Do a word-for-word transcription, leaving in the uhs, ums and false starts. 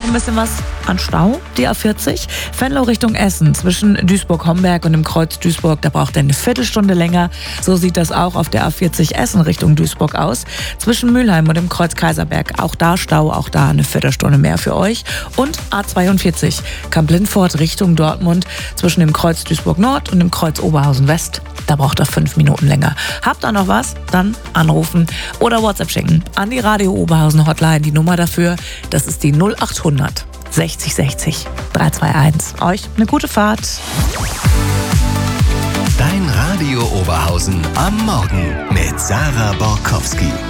ein bisschen was an Stau. Die A vierzig, Venlo Richtung Essen, zwischen Duisburg-Homberg und dem Kreuz Duisburg, da braucht er eine Viertelstunde länger. So sieht das auch auf der A vierzig Essen Richtung Duisburg aus. Zwischen Mülheim und dem Kreuz Kaiserberg, auch da Stau, auch da eine Viertelstunde mehr für euch. Und A zweiundvierzig, Kamp-Lindfort Richtung Dortmund, zwischen dem Kreuz Duisburg Nord und dem Kreuz Oberhausen West, da braucht er fünf Minuten länger. Habt ihr noch was? Dann anrufen oder WhatsApp schicken an die Radio Oberhausen Hotline. Die Nummer dafür, das ist die null acht hundert sechzig sechzig drei zwei eins. Euch eine gute Fahrt. Dein Radio Oberhausen am Morgen mit Sarah Borkowski.